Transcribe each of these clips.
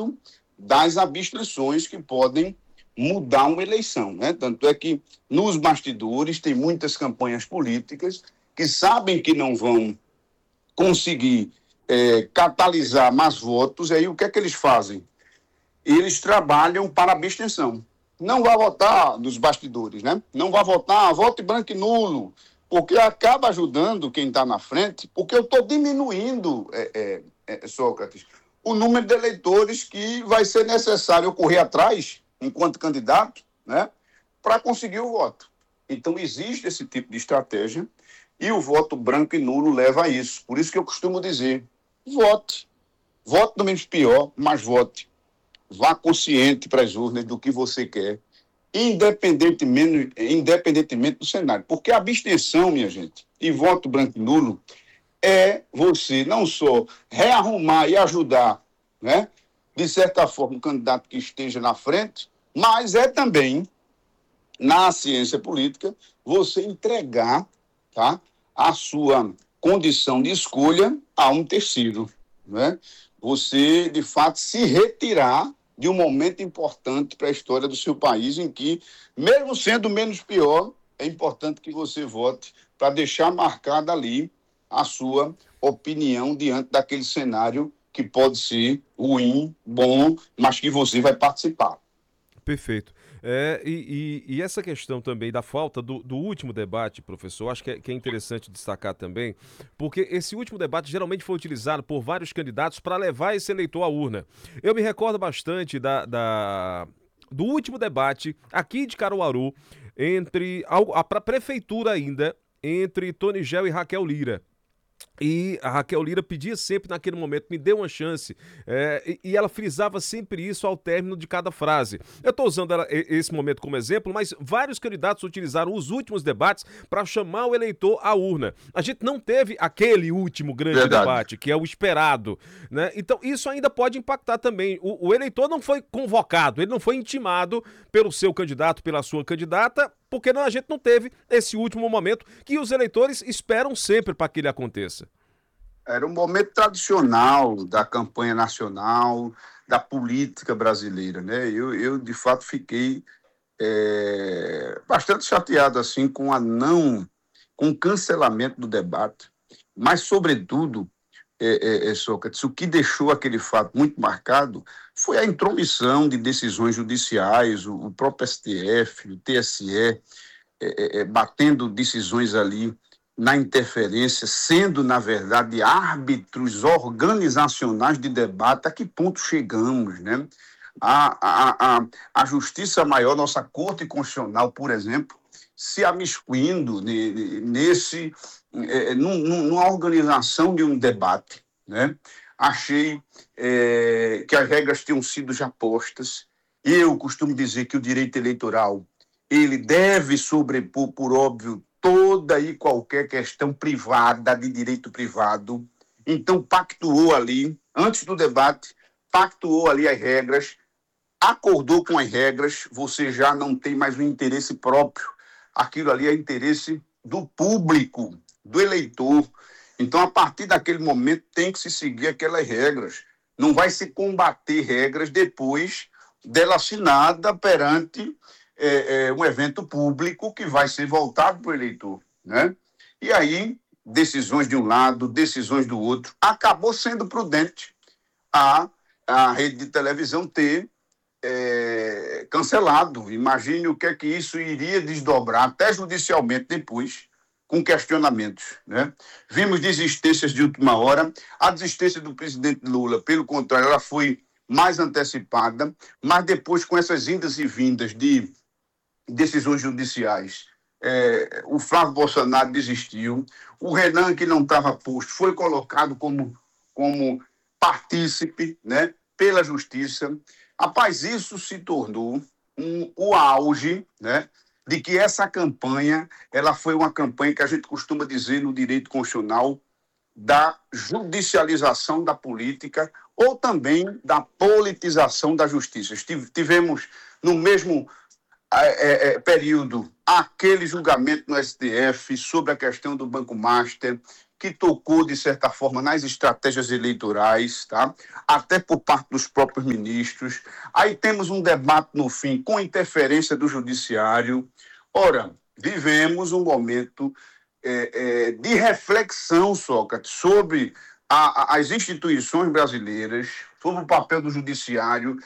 muito das abstenções que podem mudar uma eleição, né? Tanto é que nos bastidores tem muitas campanhas políticas que sabem que não vão conseguir catalisar mais votos, e aí o que é que eles fazem? Eles trabalham para a abstenção. Não vai votar nos bastidores, né? Não vai votar, vote branco e nulo, porque acaba ajudando quem está na frente, porque eu estou diminuindo, Sócrates, o número de eleitores que vai ser necessário eu correr atrás, enquanto candidato, né, para conseguir o voto. Então, existe esse tipo de estratégia e o voto branco e nulo leva a isso. Por isso que eu costumo dizer, vote. Vote no menos pior, mas vote. Vá consciente para as urnas do que você quer, independentemente do cenário. Porque a abstenção, minha gente, e voto branco e nulo é você não só rearrumar e ajudar, né, de certa forma, o candidato que esteja na frente, mas é também, na ciência política, você entregar, tá, a sua condição de escolha a um terceiro, né? Você, de fato, se retirar de um momento importante para a história do seu país, em que, mesmo sendo menos pior, é importante que você vote para deixar marcada ali a sua opinião diante daquele cenário que pode ser ruim, bom, mas que você vai participar. Perfeito. E essa questão também da falta do último debate, professor, acho que é interessante destacar também, porque esse último debate geralmente foi utilizado por vários candidatos para levar esse eleitor à urna. Eu me recordo bastante do último debate aqui de Caruaru, para a prefeitura ainda, entre Tony Gel e Raquel Lira. E a Raquel Lira pedia sempre naquele momento, me dê uma chance, e ela frisava sempre isso ao término de cada frase. Eu estou usando esse momento como exemplo, mas vários candidatos utilizaram os últimos debates para chamar o eleitor à urna. A gente não teve aquele último grande Verdade. debate, que é o esperado, né? Então isso ainda pode impactar também. O eleitor não foi convocado, ele não foi intimado pelo seu candidato, pela sua candidata, porque a gente não teve esse último momento que os eleitores esperam sempre para que ele aconteça. Era um momento tradicional da campanha nacional, da política brasileira, né? Eu de fato, fiquei bastante chateado assim com o cancelamento do debate, mas, sobretudo, Sócrates, o que deixou aquele fato muito marcado foi a intromissão de decisões judiciais, o próprio STF, o TSE, batendo decisões ali na interferência, sendo, na verdade, árbitros organizacionais de debate. A que ponto chegamos, né? A Justiça Maior, nossa Corte Constitucional, por exemplo, se amiscuindo numa organização de um debate, né? Achei que as regras tinham sido já postas. Eu costumo dizer que o direito eleitoral ele deve sobrepor, por óbvio, toda e qualquer questão privada, de direito privado. Então, pactuou ali, antes do debate, pactuou ali as regras, acordou com as regras, você já não tem mais o interesse próprio. Aquilo ali é interesse do público, do eleitor. Então, a partir daquele momento, tem que se seguir aquelas regras. Não vai se combater regras depois dela assinada perante um evento público que vai ser voltado para o eleitor, né? E aí, decisões de um lado, decisões do outro. Acabou sendo prudente a rede de televisão ter cancelado. Imagine o que é que isso iria desdobrar, até judicialmente depois, com questionamentos, né? Vimos desistências de última hora. A desistência do presidente Lula, pelo contrário, ela foi mais antecipada, mas depois, com essas indas e vindas de decisões judiciais, o Flávio Bolsonaro desistiu, o Renan, que não estava posto, foi colocado como partícipe, né, pela justiça. Rapaz, isso se tornou o auge, né, de que essa campanha ela foi uma campanha que a gente costuma dizer no direito constitucional da judicialização da política ou também da politização da justiça. Tivemos no mesmo período aquele julgamento no STF sobre a questão do Banco Master, que tocou, de certa forma, nas estratégias eleitorais, tá? Até por parte dos próprios ministros. Aí temos um debate, no fim, com interferência do judiciário. Ora, vivemos um momento de reflexão, Sócrates, sobre as instituições brasileiras, sobre o papel do judiciário,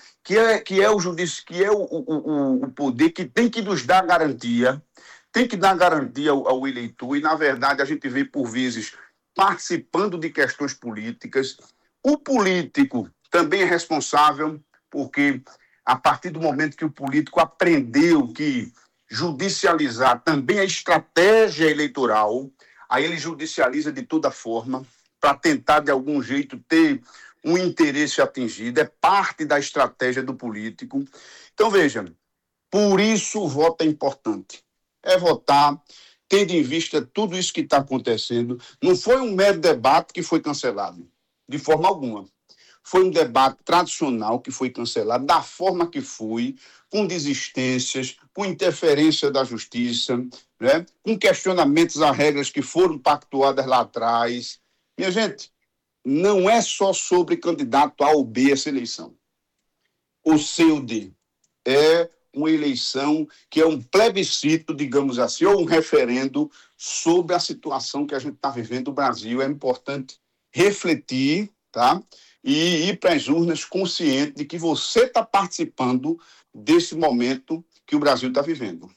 que é o poder que tem que nos dar garantia, tem que dar garantia ao eleitor, e, na verdade, a gente vê, por vezes, participando de questões políticas. O político também é responsável, porque a partir do momento que o político aprendeu que judicializar também a estratégia eleitoral, aí ele judicializa de toda forma para tentar, de algum jeito, ter um interesse atingido. É parte da estratégia do político. Então, veja, por isso o voto é importante. É votar, tendo em vista tudo isso que está acontecendo. Não foi um mero debate que foi cancelado, de forma alguma. Foi um debate tradicional que foi cancelado, da forma que foi, com desistências, com interferência da justiça, né? Com questionamentos a regras que foram pactuadas lá atrás. Minha gente, não é só sobre candidato A ou B essa eleição. O C ou D. É uma eleição que é um plebiscito, digamos assim, ou um referendo sobre a situação que a gente está vivendo no Brasil. É importante refletir, tá? E ir para as urnas consciente de que você está participando desse momento que o Brasil está vivendo.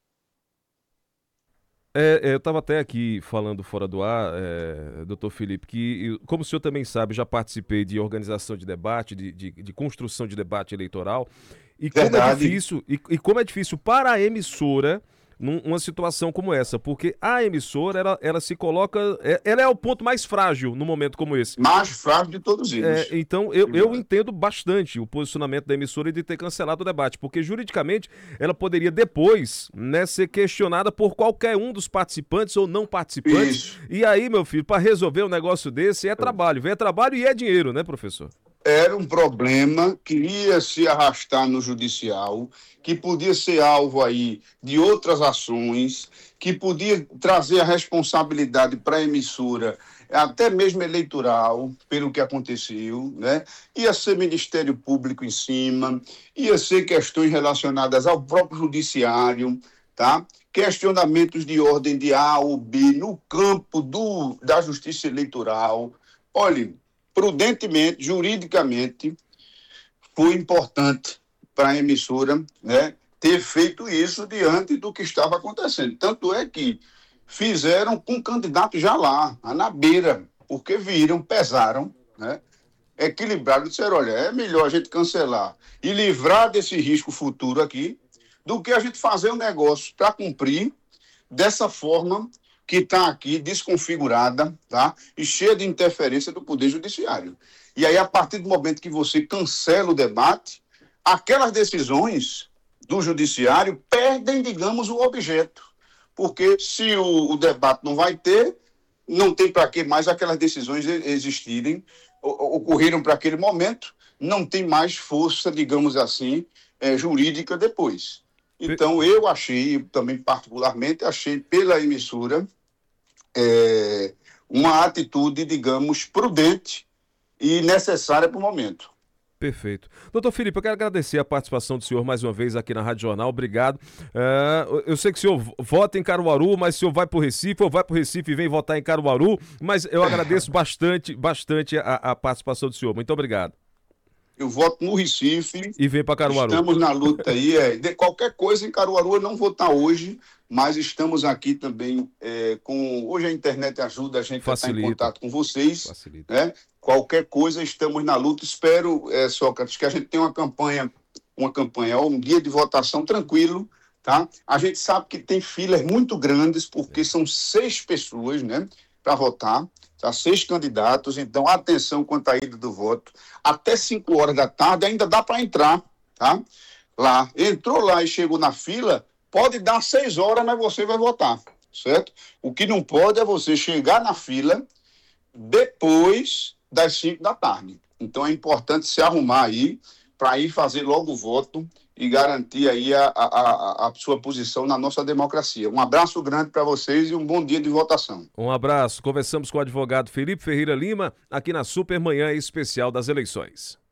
Eu estava até aqui falando fora do ar, doutor Felipe, que, como o senhor também sabe, já participei de organização de debate, de construção de debate eleitoral, e como é Verdade. difícil, e como é difícil para a emissora numa situação como essa, porque a emissora, ela se coloca, ela é o ponto mais frágil num momento como esse. Mais frágil de todos eles. Então, eu entendo bastante o posicionamento da emissora de ter cancelado o debate, porque juridicamente ela poderia depois, né, ser questionada por qualquer um dos participantes ou não participantes. Isso. E aí, meu filho, para resolver um negócio desse é trabalho e é dinheiro, né, professor? Era um problema que ia se arrastar no judicial, que podia ser alvo aí de outras ações, que podia trazer a responsabilidade para a emissora, até mesmo eleitoral, pelo que aconteceu, né? Ia ser Ministério Público em cima, ia ser questões relacionadas ao próprio judiciário, tá? Questionamentos de ordem de A ou B no campo da justiça eleitoral. Olha, prudentemente, juridicamente, foi importante para a emissora, né, ter feito isso diante do que estava acontecendo. Tanto é que fizeram com o candidato já lá, na beira, porque viram, pesaram, né, equilibraram e disseram, olha, é melhor a gente cancelar e livrar desse risco futuro aqui do que a gente fazer um negócio para cumprir dessa forma que está aqui desconfigurada, tá? E cheia de interferência do Poder Judiciário. E aí, a partir do momento que você cancela o debate, aquelas decisões do Judiciário perdem, digamos, o objeto. Porque se o debate não vai ter, não tem para que mais aquelas decisões existirem, ocorreram para aquele momento, não tem mais força, digamos assim, jurídica depois. Então, eu achei, também particularmente, achei pela emissora uma atitude, digamos, prudente e necessária para o momento. Perfeito. Doutor Felipe, eu quero agradecer a participação do senhor mais uma vez aqui na Rádio Jornal. Obrigado. Eu sei que o senhor vota em Caruaru, mas o senhor vai para o Recife, ou vai para o Recife e vem votar em Caruaru, mas eu agradeço bastante a participação do senhor. Muito obrigado. Eu voto no Recife. E vem para Caruaru. Estamos na luta aí. De qualquer coisa em Caruaru eu não vou estar hoje, mas estamos aqui também hoje a internet ajuda a gente a estar em contato com vocês. Facilita. Né? Qualquer coisa, estamos na luta. Espero, Sócrates, que a gente tenha uma campanha, um dia de votação tranquilo. Tá? A gente sabe que tem filas muito grandes, porque são 6 pessoas, né, para votar. Tá, 6 candidatos, então atenção quanto à ida do voto. Até 5 horas da tarde ainda dá para entrar, tá? Lá. Entrou lá e chegou na fila, pode dar 6 horas, mas você vai votar, certo? O que não pode é você chegar na fila depois das 5 da tarde. Então é importante se arrumar aí para ir fazer logo o voto e garantir aí a sua posição na nossa democracia. Um abraço grande para vocês e um bom dia de votação. Um abraço. Conversamos com o advogado Felipe Ferreira Lima, aqui na Supermanhã Especial das Eleições.